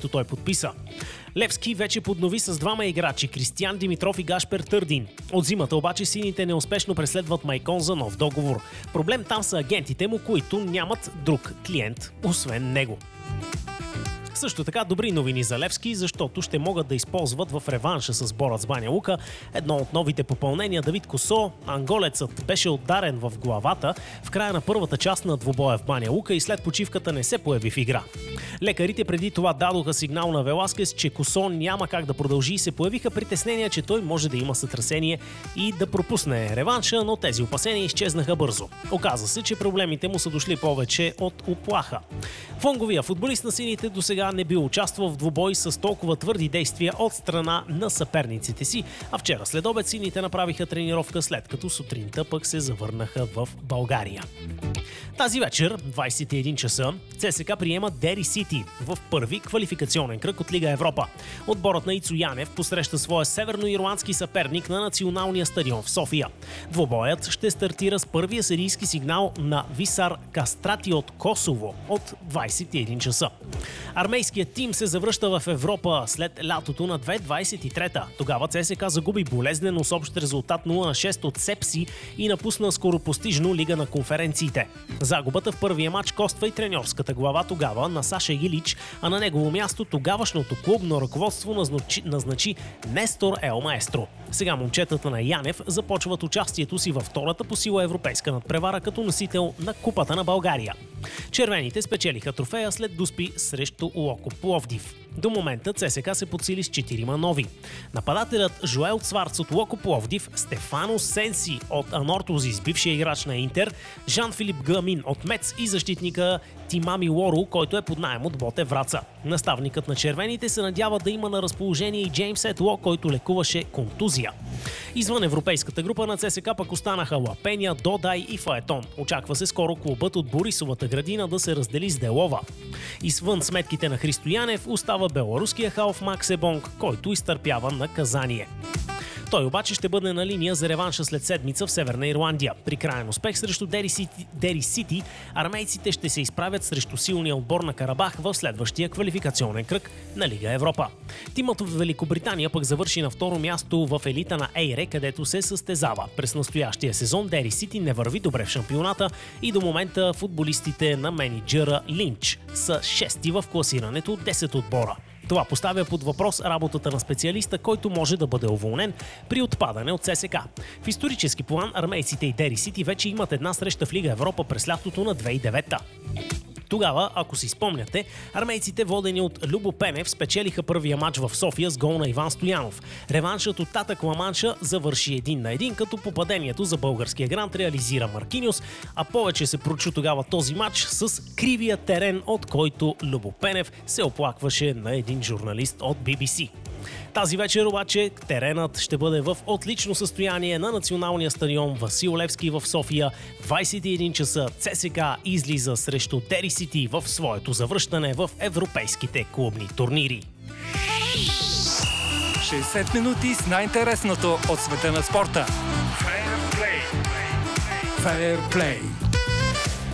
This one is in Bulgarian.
което той подписа. Левски вече поднови с двама играчи – Кристиян Димитров и Гашпер Търдин. От зимата обаче сините неуспешно преследват Майкон за нов договор. Проблем там са агентите му, които нямат друг клиент, освен него. Също така добри новини за Левски, защото ще могат да използват в реванша с Борец Баня Лука едно от новите попълнения Давид Косо. Анголецът беше ударен в главата в края на първата част на двубоя в Баня Лука и след почивката не се появи в игра. Лекарите преди това дадоха сигнал на Веласкес, че Косо няма как да продължи и се появиха притеснения, че той може да има сътресение и да пропусне реванша, но тези опасения изчезнаха бързо. Оказа се, че проблемите му са дошли повече от уплаха. Фонговия футболист на сините досега не бил участвал в двубой с толкова твърди действия от страна на съперниците си, а вчера след обед сините направиха тренировка, след като сутринта пък се завърнаха в България. Тази вечер, 21 часа, ЦСКА приема Дери Сити в първи квалификационен кръг от Лига Европа. Отборът на Ицо Янев посреща своя северноирландски съперник на националния стадион в София. Двобоят ще стартира с първия серийски сигнал на Висар Кастрати от Косово от 21 часа. Армейският тим се завръща в Европа след лятото на 2023-та. Тогава ЦСКА загуби болезнено с общ резултат 0-6 от Сепси и напусна скоропостижно Лига на конференциите. Загубата в първия матч коства и треньорската глава тогава на Саша Илич, а на негово място тогавашното клубно ръководство назначи Нестор Ел Маестро. Сега момчетата на Янев започват участието си във втората по сила европейска надпревара като носител на Купата на България. Червените спечелиха трофея след дуспи срещу Локо Пловдив. До момента ЦСКА се подсили с 4 нови. Нападателят Жоел Цварц от Локо Пловдив, Стефано Сенси от Анортозис, бившия играч на Интер, Жан-Филип Гамин от Мец и защитника Тимами Лоро, който е под наем от Боте Враца. Наставникът на червените се надява да има на разположение и Джеймс Етло, който лекуваше контузия. Извън европейската група на ЦСКА пък останаха Лапеня, Додай и Фаетон. Очаква се скоро клубът от Борисовата градина да се раздели с Делова. Извън сметките на Христо Янев остава беларуския халф Макс Ебонг, който изтърпява наказание. Той обаче ще бъде на линия за реванша след седмица в Северна Ирландия. При краен успех срещу Дери Сити, армейците ще се изправят срещу силния отбор на Карабах в следващия квалификационен кръг на Лига Европа. Тимът в Великобритания пък завърши на второ място в елита на Ейре, където се състезава. През настоящия сезон Дери Сити не върви добре в шампионата и до момента футболистите на мениджъра Линч са шести в класирането от 10 отбора. Това поставя под въпрос работата на специалиста, който може да бъде уволнен при отпадане от ЦСКА. В исторически план армейците и Дери Сити вече имат една среща в Лига Европа през лятото на 2009-та. Тогава, ако си спомняте, армейците, водени от Любо Пенев, спечелиха първия матч в София с гол на Иван Стоянов. Реваншът от Татък Ламанша завърши 1-1, като попадението за българския грант реализира Маркиньос, а повече се прочу тогава този матч с кривия терен, от който Любо Пенев се оплакваше на един журналист от BBC. Тази вечер обаче теренът ще бъде в отлично състояние на националния стадион Васил Левски в София. 21 часа ЦСКА излиза срещу Дери Сити в своето завръщане в европейските клубни турнири. 60 минути с най-интересното от света на спорта. Fair Play.